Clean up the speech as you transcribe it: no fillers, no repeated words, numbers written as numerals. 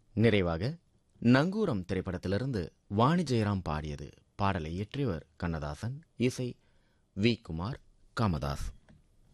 நிறைவாக நங்கூரம் திரைப்படத்திலிருந்து வாணி ஜெயராம் பாடியது. பாடலை இயற்றியவர் கண்ணதாசன், இசை வி. குமார், காமதாஸ்.